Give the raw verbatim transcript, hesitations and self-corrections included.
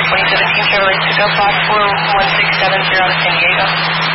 twenty seventeen Chevrolet pickup box four one six seven zero out of San Diego.